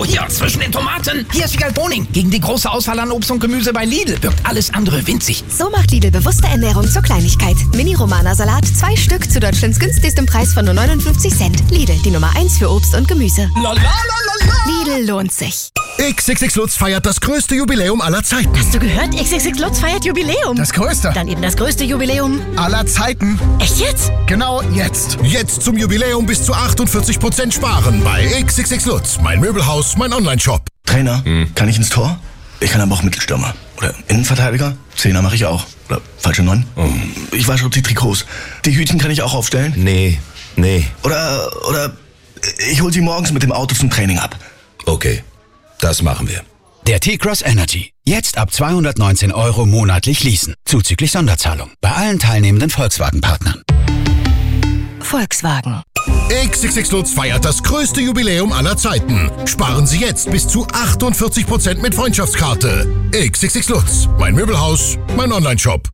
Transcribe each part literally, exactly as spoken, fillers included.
Oh, hier, zwischen den Tomaten. Hier ist Boning. Gegen die große Auswahl an Obst und Gemüse bei Lidl wirkt alles andere winzig. So macht Lidl bewusste Ernährung zur Kleinigkeit. Mini-Romana-Salat, zwei Stück zu Deutschlands günstigstem Preis von nur neunundfünfzig Cent. Lidl, die Nummer eins für Obst und Gemüse. La, la, la, la, la. Lidl lohnt sich. X X X Lutz feiert das größte Jubiläum aller Zeiten. Hast du gehört? X X X Lutz feiert Jubiläum. Das größte? Dann eben das größte Jubiläum aller Zeiten. Echt jetzt? Genau jetzt. Jetzt zum Jubiläum bis zu achtundvierzig Prozent sparen bei X X X Lutz. Mein Möbelhaus, mein Online-Shop. Trainer, hm. kann ich ins Tor? Ich kann aber auch Mittelstürmer. Oder Innenverteidiger? Zehner mache ich auch. Oder falsche Neun? Oh. Ich wasche die Trikots. Die Hütchen kann ich auch aufstellen? Nee, nee. Oder, oder ich hol sie morgens mit dem Auto zum Training ab. Okay, das machen wir. Der T-Cross Energy. Jetzt ab zweihundertneunzehn Euro monatlich leasen. Zuzüglich Sonderzahlung. Bei allen teilnehmenden Volkswagen-Partnern. Volkswagen. X X X Lutz feiert das größte Jubiläum aller Zeiten. Sparen Sie jetzt bis zu achtundvierzig Prozent mit Freundschaftskarte. X X X Lutz. Mein Möbelhaus, mein Online-Shop.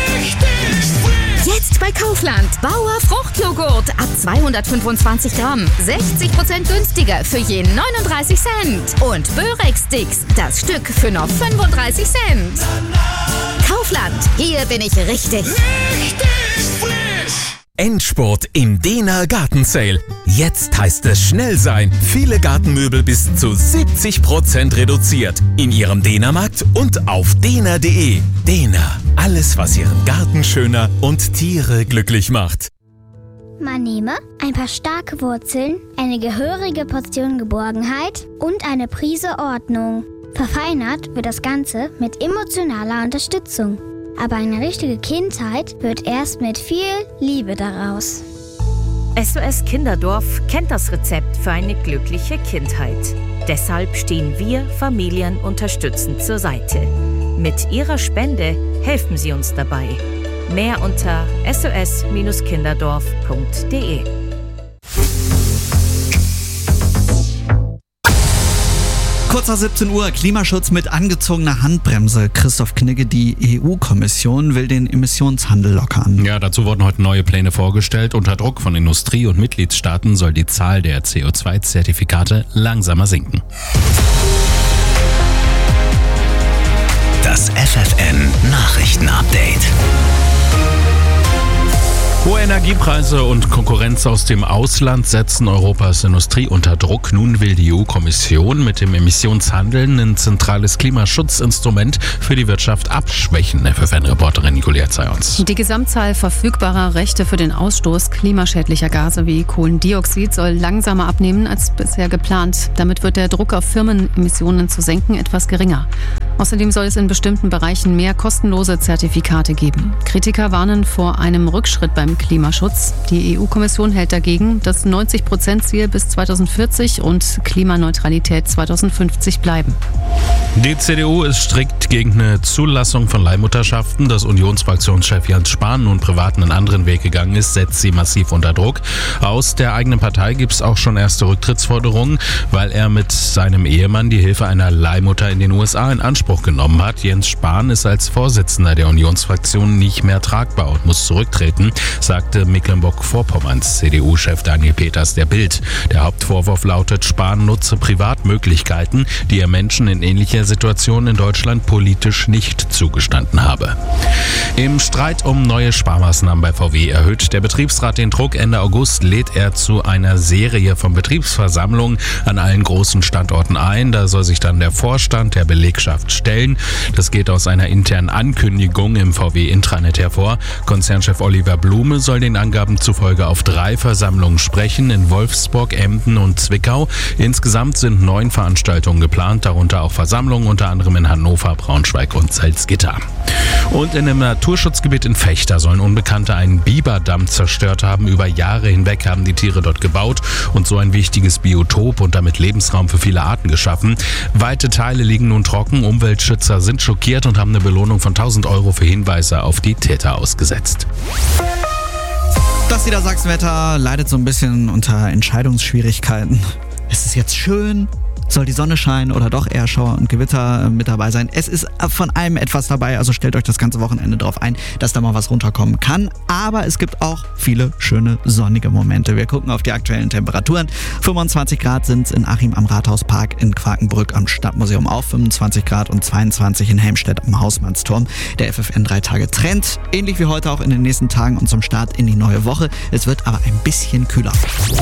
Jetzt bei Kaufland. Bauer Fruchtjoghurt ab zweihundertfünfundzwanzig Gramm. sechzig Prozent günstiger für je neununddreißig Cent. Und Börek-Sticks, das Stück für nur fünfunddreißig Cent. Kaufland, hier bin ich richtig. Richtig frisch. Endspurt im Dehner Gartensale. Jetzt heißt es schnell sein. Viele Gartenmöbel bis zu siebzig Prozent reduziert. In Ihrem Dehnermarkt und auf dehner punkt de. Dehner. Alles, was Ihren Garten schöner und Tiere glücklich macht. Man nehme ein paar starke Wurzeln, eine gehörige Portion Geborgenheit und eine Prise Ordnung. Verfeinert wird das Ganze mit emotionaler Unterstützung. Aber eine richtige Kindheit wird erst mit viel Liebe daraus. S O S Kinderdorf kennt das Rezept für eine glückliche Kindheit. Deshalb stehen wir Familien unterstützend zur Seite. Mit Ihrer Spende helfen Sie uns dabei. Mehr unter s o s kinderdorf punkt de. Kurz nach siebzehn Uhr, Klimaschutz mit angezogener Handbremse. Christoph Knigge, die E U-Kommission will den Emissionshandel lockern. Ja, dazu wurden heute neue Pläne vorgestellt. Unter Druck von Industrie und Mitgliedstaaten soll die Zahl der C O zwei Zertifikate langsamer sinken. Das F F N Nachrichten-Update. Hohe Energiepreise und Konkurrenz aus dem Ausland setzen Europas Industrie unter Druck. Nun will die E U-Kommission mit dem Emissionshandel ein zentrales Klimaschutzinstrument für die Wirtschaft abschwächen. F F N-Reporterin Nicolette Zayons. Die Gesamtzahl verfügbarer Rechte für den Ausstoß klimaschädlicher Gase wie Kohlendioxid soll langsamer abnehmen als bisher geplant. Damit wird der Druck auf Firmen, Emissionen zu senken, etwas geringer. Außerdem soll es in bestimmten Bereichen mehr kostenlose Zertifikate geben. Kritiker warnen vor einem Rückschritt beim Klimaschutz. Die E U-Kommission hält dagegen das neunzig Prozent Ziel bis zweitausendvierzig und Klimaneutralität zweitausendfünfzig bleiben. Die C D U ist strikt gegen eine Zulassung von Leihmutterschaften. Dass Unionsfraktionschef Jens Spahn nun privat einen anderen Weg gegangen ist, setzt sie massiv unter Druck. Aus der eigenen Partei gibt es auch schon erste Rücktrittsforderungen, weil er mit seinem Ehemann die Hilfe einer Leihmutter in den U S A in Anspruch genommen hat. Jens Spahn ist als Vorsitzender der Unionsfraktion nicht mehr tragbar und muss zurücktreten, sagte Mecklenburg-Vorpommerns C D U-Chef Daniel Peters der Bild. Der Hauptvorwurf lautet, Spahn nutze Privatmöglichkeiten, die er Menschen in ähnlicher Situation in Deutschland politisch nicht zugestanden habe. Im Streit um neue Sparmaßnahmen bei V W erhöht der Betriebsrat den Druck. Ende August lädt er zu einer Serie von Betriebsversammlungen an allen großen Standorten ein. Da soll sich dann der Vorstand der Belegschaft stellen. Das geht aus einer internen Ankündigung im V W-Intranet hervor. Konzernchef Oliver Blume soll den Angaben zufolge auf drei Versammlungen sprechen, in Wolfsburg, Emden und Zwickau. Insgesamt sind neun Veranstaltungen geplant, darunter auch Versammlungen unter anderem in Hannover, Braunschweig und Salzgitter. Und in einem Naturschutzgebiet in Vechta sollen Unbekannte einen Biberdamm zerstört haben. Über Jahre hinweg haben die Tiere dort gebaut und so ein wichtiges Biotop und damit Lebensraum für viele Arten geschaffen. Weite Teile liegen nun trocken. Umweltschützer sind schockiert und haben eine Belohnung von tausend Euro für Hinweise auf die Täter ausgesetzt. Das Niedersachsenwetter leidet so ein bisschen unter Entscheidungsschwierigkeiten. Ist es jetzt schön? Soll die Sonne scheinen oder doch eher Schauer und Gewitter mit dabei sein? Es ist von allem etwas dabei, also stellt euch das ganze Wochenende drauf ein, dass da mal was runterkommen kann. Aber es gibt auch viele schöne sonnige Momente. Wir gucken auf die aktuellen Temperaturen. fünfundzwanzig Grad sind es in Achim am Rathauspark, in Quakenbrück am Stadtmuseum auch fünfundzwanzig Grad und zweiundzwanzig in Helmstedt am Hausmannsturm. Der F F N drei Tage Trend, ähnlich wie heute auch in den nächsten Tagen und zum Start in die neue Woche. Es wird aber ein bisschen kühler.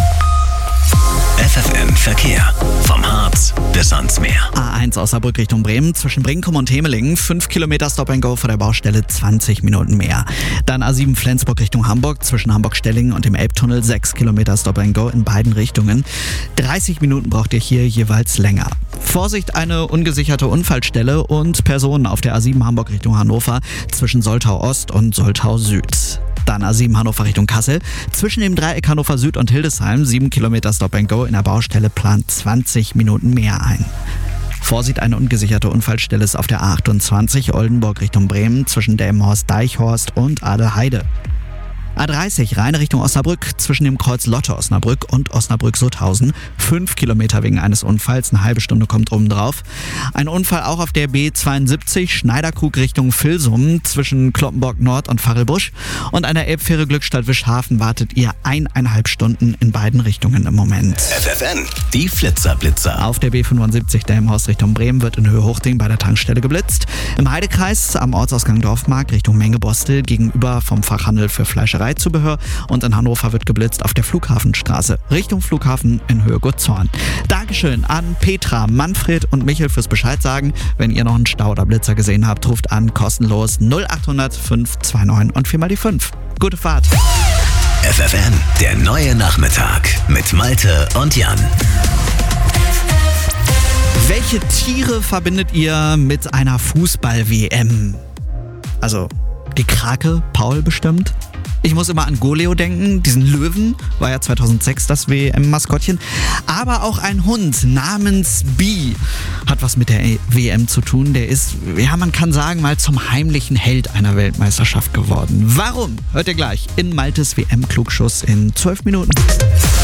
F F N Verkehr. Vom Harz bis ans Meer. A eins Osnabrück Richtung Bremen, zwischen Brinkum und Hemelingen, fünf Kilometer Stop and Go vor der Baustelle, zwanzig Minuten mehr. Dann A sieben Flensburg Richtung Hamburg, zwischen Hamburg-Stellingen und dem Elbtunnel, sechs Kilometer Stop and Go in beiden Richtungen. dreißig Minuten braucht ihr hier jeweils länger. Vorsicht, eine ungesicherte Unfallstelle und Personen auf der A sieben Hamburg Richtung Hannover, zwischen Soltau Ost und Soltau Süd. Dann A sieben Hannover Richtung Kassel. Zwischen dem Dreieck Hannover Süd und Hildesheim, sieben Kilometer Stop and Go. In der Baustelle plant zwanzig Minuten mehr ein. Vorsicht, eine ungesicherte Unfallstelle ist auf der A achtundzwanzig Oldenburg Richtung Bremen, zwischen Delmenhorst-Deichhorst und Adelheide. A dreißig Rhein Richtung Osnabrück, zwischen dem Kreuz Lotte Osnabrück und Osnabrück-Sutthausen. Fünf Kilometer wegen eines Unfalls, eine halbe Stunde kommt oben drauf. Ein Unfall auch auf der B zweiundsiebzig Schneiderkrug Richtung Vilsum, zwischen Kloppenburg Nord und Fachelbusch. Und an der Elbfähre Glückstadt Wischhafen wartet ihr eineinhalb Stunden in beiden Richtungen im Moment. F F N, die Flitzerblitzer. Auf der B fünfundsiebzig Delmenhorst Richtung Bremen wird in Höhe Hochding bei der Tankstelle geblitzt. Im Heidekreis am Ortsausgang Dorfmark Richtung Mengebostel gegenüber vom Fachhandel für Fleischerei Zubehör und in Hannover wird geblitzt auf der Flughafenstraße Richtung Flughafen in Höhe Gutzhorn. Dankeschön an Petra, Manfred und Michel fürs Bescheid sagen. Wenn ihr noch einen Stau oder Blitzer gesehen habt, ruft an kostenlos null achthundert fünf zwei neun und viermal die fünf. Gute Fahrt. F F N, der neue Nachmittag mit Malte und Jan. Welche Tiere verbindet ihr mit einer Fußball-W M? Also die Krake, Paul bestimmt. Ich muss immer an Goleo denken, diesen Löwen, war ja zweitausendsechs das W M-Maskottchen. Aber auch ein Hund namens Bi hat was mit der W M zu tun. Der ist, ja man kann sagen, mal zum heimlichen Held einer Weltmeisterschaft geworden. Warum? Hört ihr gleich in Maltes W M-Klugschuss in zwölf Minuten.